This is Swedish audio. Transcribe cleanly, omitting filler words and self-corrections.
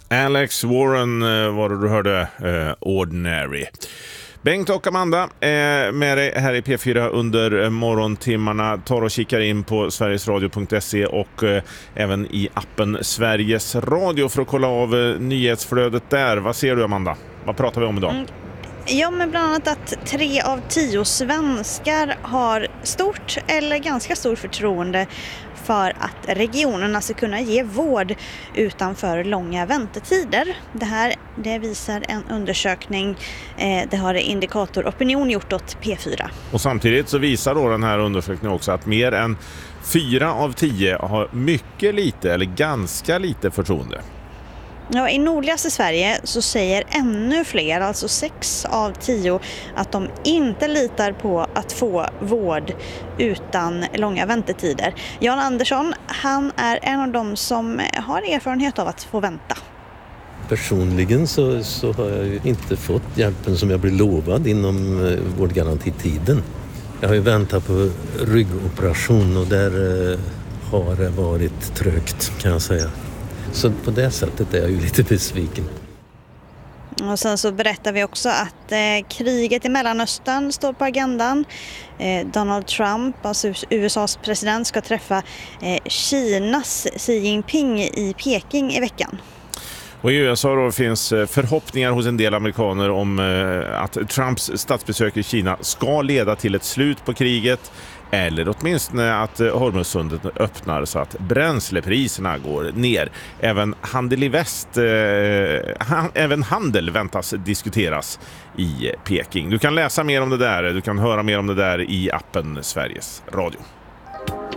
Alex Warren var det du hörde, Ordinary. Bengt och Amanda är med dig här i P4 under morgontimmarna. Tar och kikar in på sverigesradio.se och även i appen Sveriges Radio för att kolla av nyhetsflödet där. Vad ser du, Amanda? Vad pratar vi om idag? Ja, men bland annat att 3 av 10 svenskar har stort eller ganska stort förtroende för att regionerna ska kunna ge vård utanför långa väntetider. Det visar en undersökning. Det har Indikator Opinion gjort åt P4. Och samtidigt så visar då den här undersökningen också att mer än 4 av 10 har mycket lite eller ganska lite förtroende. Ja, i nordligaste Sverige så säger ännu fler, alltså 6 av 10, att de inte litar på att få vård utan långa väntetider. Jan Andersson, han är en av dem som har erfarenhet av att få vänta. Personligen så har jag ju inte fått hjälpen som jag blev lovad inom vårdgarantitiden. Jag har ju väntat på ryggoperation och där har det varit trögt, kan jag säga. Så på det sättet är jag ju lite besviken. Och sen så berättar vi också att kriget i Mellanöstern står på agendan. Donald Trump, alltså USAs president, ska träffa Kinas Xi Jinping i Peking i veckan. Och i USA då finns förhoppningar hos en del amerikaner om att Trumps statsbesök i Kina ska leda till ett slut på kriget, eller åtminstone att Hormuzsundet öppnar så att bränslepriserna går ner. Även handel i väst, även handel väntas diskuteras i Peking. Du kan läsa mer om det där, du kan höra mer om det där i appen Sveriges Radio.